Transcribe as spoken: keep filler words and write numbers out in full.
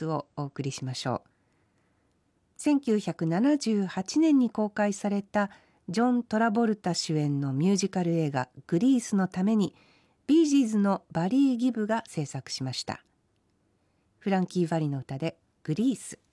スをお送りしましょう。せんきゅうひゃくななじゅうはちねんに公開されたジョン・トラボルタ主演のミュージカル映画グリースのためにビージーズのバリー・ギブが制作しました。フランキー・ヴァリの歌でグリース。